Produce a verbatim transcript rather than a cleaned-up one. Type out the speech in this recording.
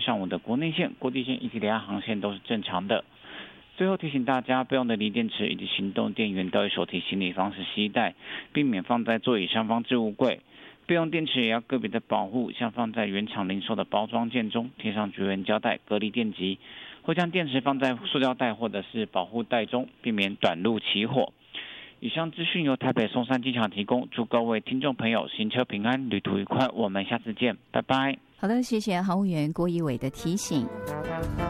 上午的国内线、国际线以及两岸航线都是正常的。最后提醒大家，备用的锂电池以及行动电源都以手提行李方式携带，避免放在座椅上方置物柜。备用电池也要个别的保护，像放在原厂零售的包装件中，贴上绝缘胶带隔离电极，或将电池放在塑胶袋或者是保护袋中，避免短路起火。以上资讯由台北松山机场提供，祝各位听众朋友行车平安，旅途愉快，我们下次见，拜拜。 好的，谢谢航务员郭一伟的提醒。